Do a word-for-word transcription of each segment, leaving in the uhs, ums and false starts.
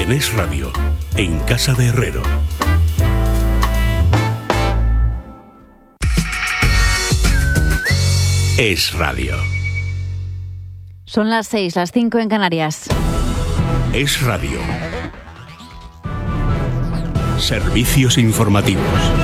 en Es Radio, en Casa de Herrero. Es Radio. Son las seis, las cinco en Canarias. Es Radio. Servicios informativos.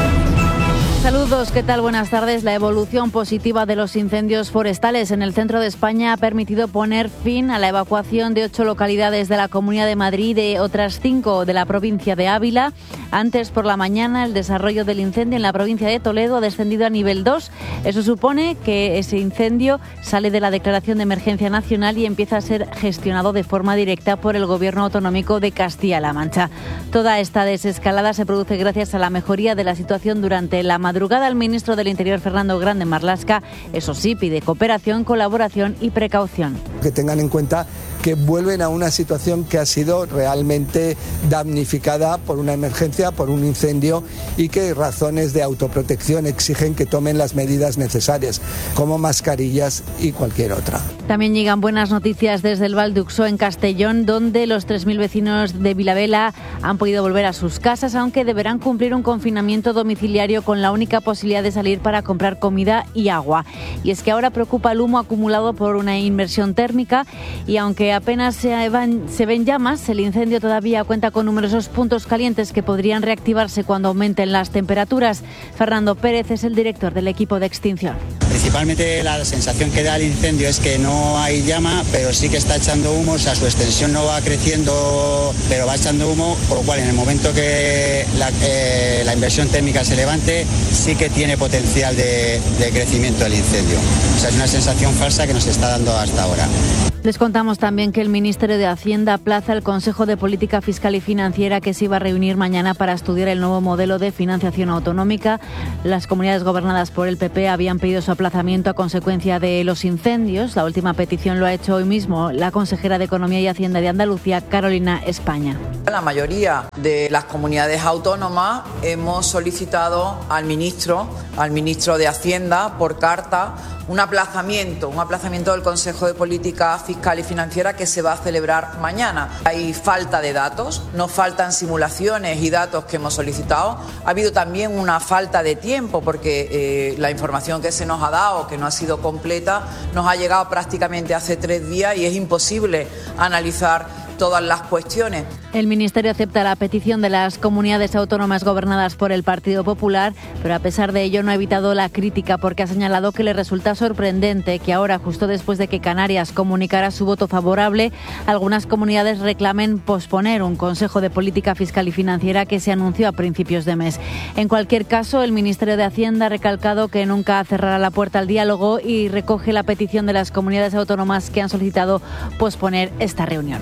Saludos, ¿qué tal? Buenas tardes. La evolución positiva de los incendios forestales en el centro de España ha permitido poner fin a la evacuación de ocho localidades de la Comunidad de Madrid y de otras cinco de la provincia de Ávila. Antes, por la mañana, el desarrollo del incendio en la provincia de Toledo ha descendido a nivel dos. Eso supone que ese incendio sale de la declaración de emergencia nacional y empieza a ser gestionado de forma directa por el Gobierno autonómico de Castilla-La Mancha. Toda esta desescalada se produce gracias a la mejoría de la situación durante la madrugada. El ministro del Interior, Fernando Grande Marlaska, eso sí, pide cooperación, colaboración y precaución. Que tengan en cuenta que vuelven a una situación que ha sido realmente damnificada por una emergencia, por un incendio, y que razones de autoprotección exigen que tomen las medidas necesarias, como mascarillas y cualquier otra. También llegan buenas noticias desde el Val d'Uxó en Castellón, donde los tres mil vecinos de Vilavela han podido volver a sus casas, aunque deberán cumplir un confinamiento domiciliario con la única posibilidad de salir para comprar comida y agua. Y es que ahora preocupa el humo acumulado por una inmersión térmica, y aunque apenas se, van, se ven llamas, el incendio todavía cuenta con numerosos puntos calientes que podrían reactivarse cuando aumenten las temperaturas. Fernando Pérez es el director del equipo de extinción. Principalmente la sensación que da el incendio es que no hay llama, pero sí que está echando humo, o sea, su extensión no va creciendo, pero va echando humo, por lo cual en el momento que la, eh, la inversión térmica se levante, sí que tiene potencial de, de crecimiento del incendio. O sea, es una sensación falsa que nos está dando hasta ahora. Les contamos también que el Ministerio de Hacienda aplaza el Consejo de Política Fiscal y Financiera que se iba a reunir mañana para estudiar el nuevo modelo de financiación autonómica. Las comunidades gobernadas por el P P habían pedido su aplazamiento a consecuencia de los incendios. La última petición lo ha hecho hoy mismo la consejera de Economía y Hacienda de Andalucía, Carolina España. La mayoría de las comunidades autónomas hemos solicitado al ministro, al ministro de Hacienda, por carta, un aplazamiento, un aplazamiento del Consejo de Política Fiscal y Financiera que se va a celebrar mañana. Hay falta de datos, nos faltan simulaciones y datos que hemos solicitado. Ha habido también una falta de tiempo porque eh, la información que se nos ha dado, que no ha sido completa, nos ha llegado prácticamente hace tres días y es imposible analizar todas las cuestiones. El Ministerio acepta la petición de las comunidades autónomas gobernadas por el Partido Popular, pero a pesar de ello no ha evitado la crítica porque ha señalado que le resulta sorprendente que ahora, justo después de que Canarias comunicara su voto favorable, algunas comunidades reclamen posponer un Consejo de Política Fiscal y Financiera que se anunció a principios de mes. En cualquier caso, el Ministerio de Hacienda ha recalcado que nunca cerrará la puerta al diálogo y recoge la petición de las comunidades autónomas que han solicitado posponer esta reunión.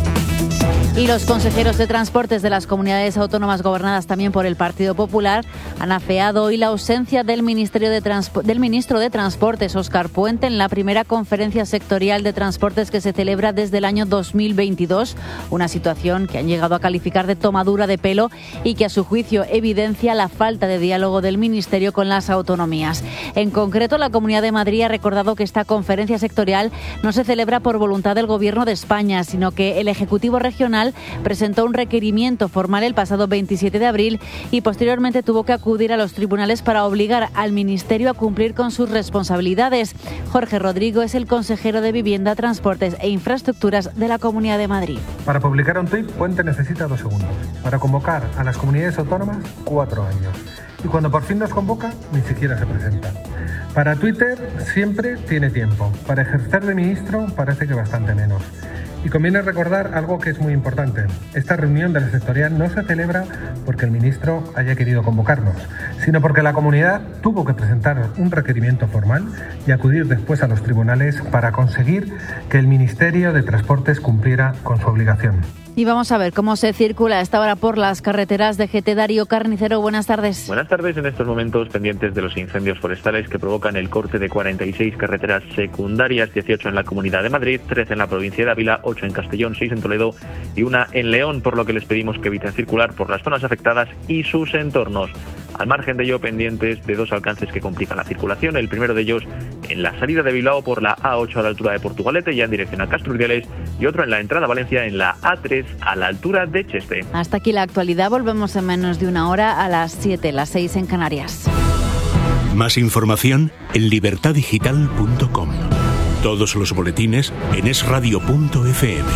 Y los consejeros de Transportes de las comunidades autónomas gobernadas también por el Partido Popular han afeado hoy la ausencia del, Ministerio de Transpo- del ministro de Transportes, Óscar Puente, en la primera conferencia sectorial de transportes que se celebra desde el año dos mil veintidós. Una situación que han llegado a calificar de tomadura de pelo y que a su juicio evidencia la falta de diálogo del Ministerio con las autonomías. En concreto, la Comunidad de Madrid ha recordado que esta conferencia sectorial no se celebra por voluntad del Gobierno de España, sino que el Ejecutivo Regional presentó un requerimiento formal el pasado veintisiete de abril y posteriormente tuvo que acudir a los tribunales para obligar al Ministerio a cumplir con sus responsabilidades. Jorge Rodrigo es el consejero de Vivienda, Transportes e Infraestructuras de la Comunidad de Madrid. Para publicar un tuit, Puente necesita dos segundos. Para convocar a las comunidades autónomas, cuatro años. Y cuando por fin nos convoca, ni siquiera se presenta. Para Twitter siempre tiene tiempo. Para ejercer de ministro parece que bastante menos. Y conviene recordar algo que es muy importante. Esta reunión de la sectorial no se celebra porque el ministro haya querido convocarnos, sino porque la comunidad tuvo que presentar un requerimiento formal y acudir después a los tribunales para conseguir que el Ministerio de Transportes cumpliera con su obligación. Y vamos a ver cómo se circula a esta hora por las carreteras de G T. Darío Carnicero, buenas tardes. Buenas tardes. En estos momentos pendientes de los incendios forestales que provocan el corte de cuarenta y seis carreteras secundarias, dieciocho en la Comunidad de Madrid, trece en la provincia de Ávila, ocho en Castellón, seis en Toledo y una en León, por lo que les pedimos que eviten circular por las zonas afectadas y sus entornos. Al margen de ello, pendientes de dos alcances que complican la circulación. El primero de ellos en la salida de Bilbao por la A ocho a la altura de Portugalete, ya en dirección a Castro Urdiales, y otro en la entrada a Valencia en la A tres a la altura de Cheste. Hasta aquí la actualidad. Volvemos en menos de una hora a las siete, las seis en Canarias. Más información en libertad digital punto com. Todos los boletines en es radio punto efe eme.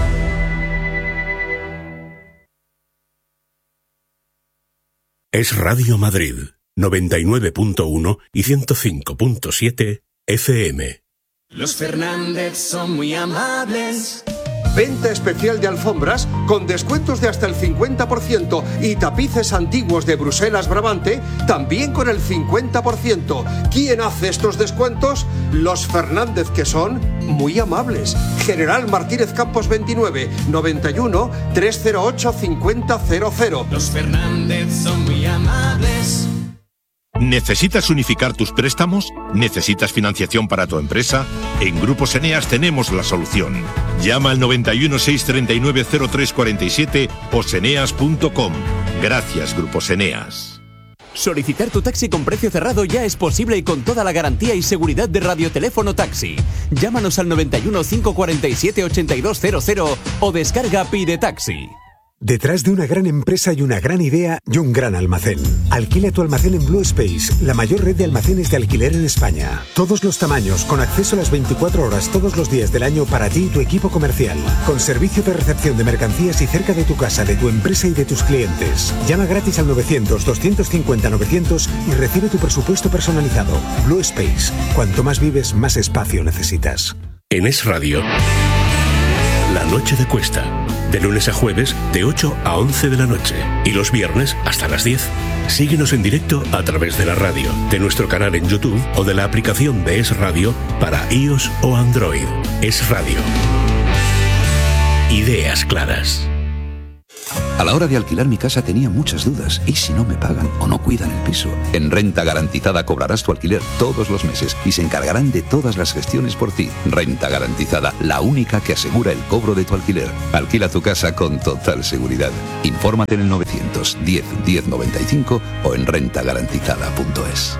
Es Radio Madrid, noventa y nueve punto uno y ciento cinco punto siete efe eme. Los Fernández son muy amables. Venta especial de alfombras con descuentos de hasta el cincuenta por ciento y tapices antiguos de Bruselas Brabante también con el cincuenta por ciento. ¿Quién hace estos descuentos? Los Fernández, que son muy amables. General Martínez Campos veintinueve, noventa y uno, trescientos ocho, cincuenta cero cero. Los Fernández son muy amables. ¿Necesitas unificar tus préstamos? ¿Necesitas financiación para tu empresa? En Grupos Eneas tenemos la solución. Llama al noventa y uno, seiscientos treinta y nueve, cero tres cuarenta y siete o seneas punto com. Gracias, Grupos Eneas. Solicitar tu taxi con precio cerrado ya es posible y con toda la garantía y seguridad de Radioteléfono Taxi. Llámanos al noventa y uno, cinco cuarenta y siete, ochenta y dos cero cero o descarga Pide Taxi. Detrás de una gran empresa hay una gran idea y un gran almacén. Alquila tu almacén en Blue Space, la mayor red de almacenes de alquiler en España. Todos los tamaños, con acceso a las veinticuatro horas todos los días del año para ti y tu equipo comercial. Con servicio de recepción de mercancías y cerca de tu casa, de tu empresa y de tus clientes. Llama gratis al novecientos, doscientos cincuenta, novecientos y recibe tu presupuesto personalizado. Blue Space. Cuanto más vives, más espacio necesitas. En Es Radio, La Noche de Cuesta. De lunes a jueves, de ocho a once de la noche. Y los viernes, hasta las diez. Síguenos en directo a través de la radio, de nuestro canal en YouTube o de la aplicación de Es Radio para iOS o Android. Es Radio. Ideas claras. A la hora de alquilar mi casa tenía muchas dudas. ¿Y si no me pagan o no cuidan el piso? En Renta Garantizada cobrarás tu alquiler todos los meses y se encargarán de todas las gestiones por ti. Renta Garantizada, la única que asegura el cobro de tu alquiler. Alquila tu casa con total seguridad. Infórmate en el novecientos diez, diez noventa y cinco o en renta garantizada punto es.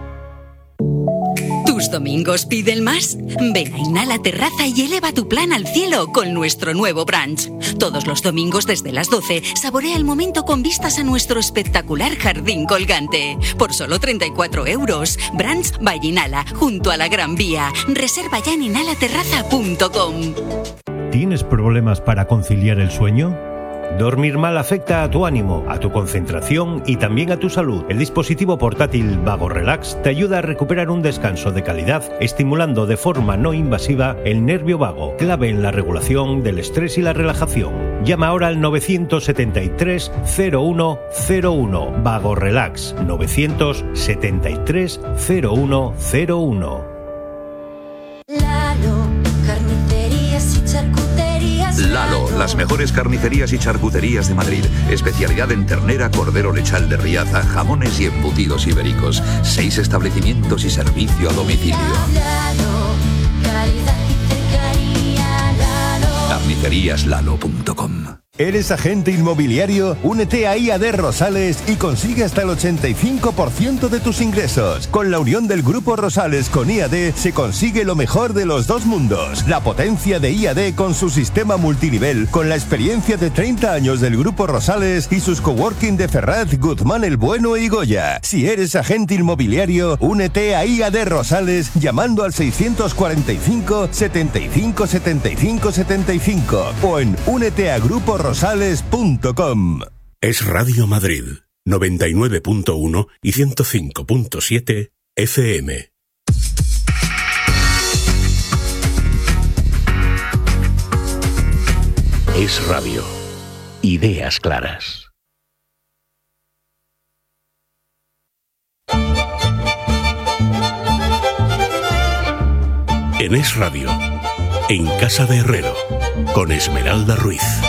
¿Tus domingos piden más? Ven a Inhala Terraza y eleva tu plan al cielo con nuestro nuevo brunch. Todos los domingos desde las doce, saborea el momento con vistas a nuestro espectacular jardín colgante. Por solo treinta y cuatro euros. Brunch by Inhala, junto a la Gran Vía. Reserva ya en inhala terraza punto com. ¿Tienes problemas para conciliar el sueño? Dormir mal afecta a tu ánimo, a tu concentración y también a tu salud. El dispositivo portátil Vago Relax te ayuda a recuperar un descanso de calidad, estimulando de forma no invasiva el nervio vago, clave en la regulación del estrés y la relajación. Llama ahora al novecientos setenta y tres, cero uno cero uno. Vago Relax, novecientos setenta y tres, cero uno cero uno. Lalo, las mejores carnicerías y charcuterías de Madrid. Especialidad en ternera, cordero lechal de Riaza, jamones y embutidos ibéricos. Seis establecimientos y servicio a domicilio. carnicerías lalo punto com. ¿Eres agente inmobiliario? Únete a I A D Rosales y consigue hasta el ochenta y cinco por ciento de tus ingresos. Con la unión del Grupo Rosales con I A D se consigue lo mejor de los dos mundos. La potencia de I A D con su sistema multinivel, con la experiencia de treinta años del Grupo Rosales y sus coworking de Ferraz, Guzmán el Bueno y Goya. Si eres agente inmobiliario, únete a I A D Rosales llamando al seiscientos cuarenta y cinco, setenta y cinco, setenta y cinco, setenta y cinco o en únete a Grupo Rosales. rosales punto com. Es Radio Madrid, noventa y nueve punto uno y ciento cinco punto siete efe eme. Es Radio. Ideas claras. En Es Radio, en Casa de Herrero, con Esmeralda Ruiz.